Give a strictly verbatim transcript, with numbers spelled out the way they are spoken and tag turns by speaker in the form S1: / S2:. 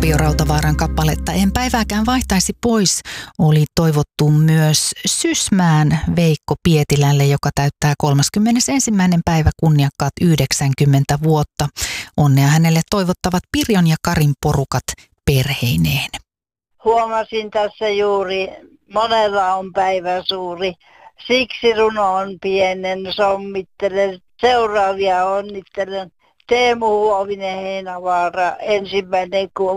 S1: Tapio Rautavaaran kappaletta En päivääkään vaihtaisi pois oli toivottu myös Sysmään Veikko Pietilälle, joka täyttää kolmaskymmenesensimmäinen päivä kunniakkaat yhdeksänkymmentä vuotta. Onnea hänelle toivottavat Pirjon ja Karin porukat perheineen.
S2: Huomasin tässä juuri, monella on päivä suuri. Siksi runo on pienen, sommittelen. Seuraavia onnittelen. Teemu Huovinen Heinävaara, ensimmäinen kuun